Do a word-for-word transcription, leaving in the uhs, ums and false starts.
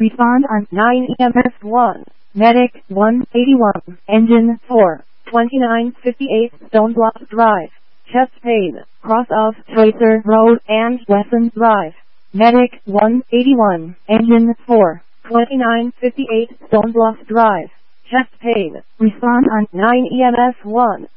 Respond on nine E M S one. Medic one eighty-one. Engine four. twenty-nine fifty-eight Stoneblock Drive. Chest pain. Cross of Tracer Road and Wesson Drive. Medic one eighty-one. Engine four. twenty-nine fifty-eight Stoneblock Drive. Chest pain. Respond on nine E M S one.